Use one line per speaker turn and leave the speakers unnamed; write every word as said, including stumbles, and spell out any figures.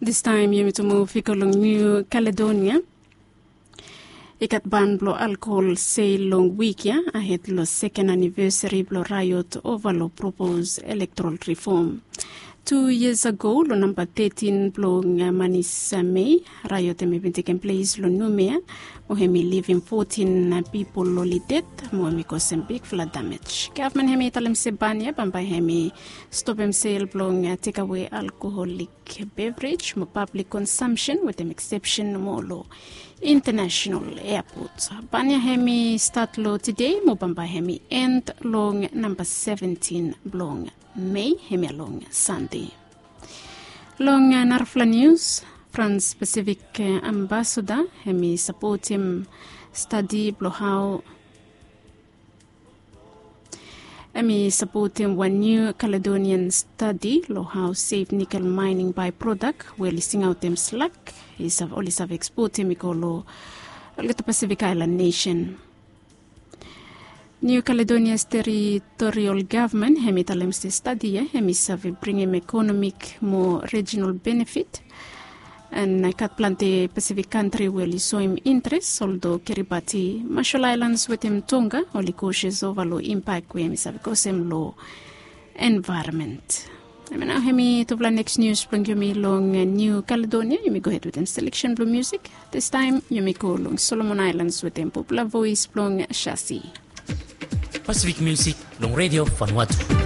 This time yumitumu fikolong New Caledonia. Ikat ban blo alcohol sale long week ya ahead lo second anniversary blo riot over lo proposed electoral reform. Two years ago, lo number thirteen blong Manisa May, riot may been taken place lo Numea, mohemi leaving fourteen people lo lidet, mohemi causing big flood damage. Government hemi talem sebanya, bamba hemi stop him sale blong take away alcoholic beverage, mo public consumption with an exception mo lo international airport. Banya hemi start lo today, mo bamba hemi end long number seventeen blong May hemi along Sunday. Long uh, Narfla News, France Pacific uh, Ambassador hemi support him study blow how hemi support him one New Caledonian study lo how safe nickel mining byproduct where listing out them slack is of always have export him lo the Pacific Island nation. New Caledonia's territorial government hemi talem se study hemi save bring him economic more regional benefit and kat plante Pacific country will show him interest although Kiribati Marshall Islands with him Tonga only cautious over low impact we hemi save cause him low environment. I mean, hemi to next news bring you me long New Caledonia. You may go ahead with them selection blue music. This time you may go long Solomon Islands with them popular voice long chassis.
Pacific Music long Radio Vanuatu.